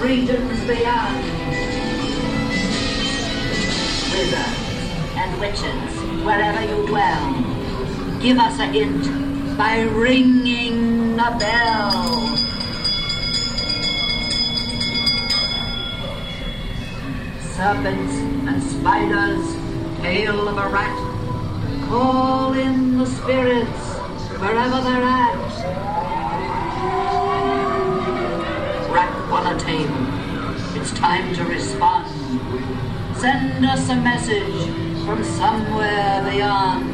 regions beyond. Wizards and witches, wherever you dwell, give us a hint by ringing a bell. Serpents and spiders, tail of a rat, call in the spirits wherever they're at. Rap on a table, it's time to respond. Send us a message from somewhere beyond.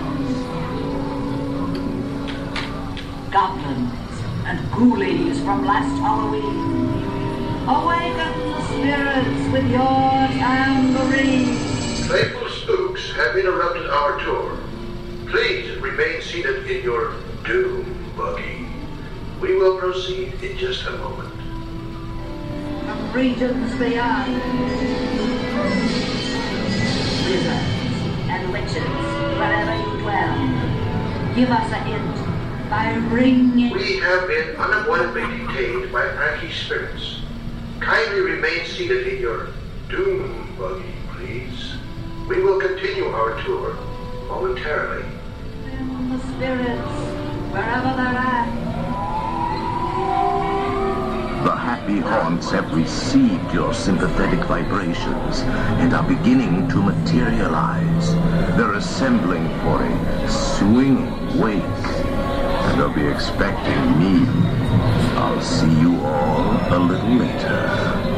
Goblins and ghoulies from last Halloween, awaken the spirits with your tambourine. Playful spooks have interrupted our tour. Please remain seated in your doom buggy. We will proceed in just a moment. From regions beyond, wizards and witches, wherever you dwell, give us a hint by ringing. We have been unavoidably detained by Frankie spirits. Kindly remain seated in your doom buggy, please. We will continue our tour momentarily. In the spirits, wherever they're at. The happy haunts have received your sympathetic vibrations and are beginning to materialize. They're assembling for a swinging wake, and they'll be expecting me. I'll see you all a little later.